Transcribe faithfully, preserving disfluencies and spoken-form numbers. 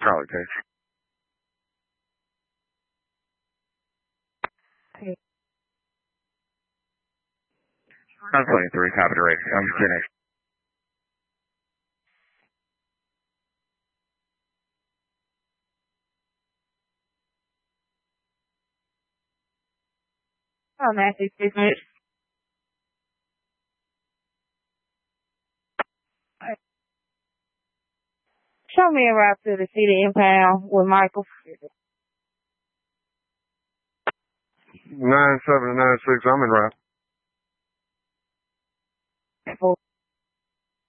Charlie Case. Okay. nine twenty-three, copy the radio. I'm finished. Oh, Matthew, six minutes. Show me a route to the city impound with Michael. nine seven nine six, I'm in route.